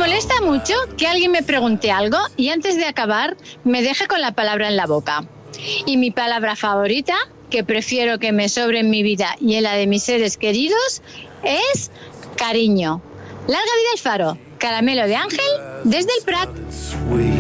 molesta mucho que alguien me pregunte algo y antes de acabar me deje con la palabra en la boca. Y mi palabra favorita, que prefiero que me sobre en mi vida y en la de mis seres queridos, es cariño. Larga vida al faro. Caramelo de Ángel desde el Prat.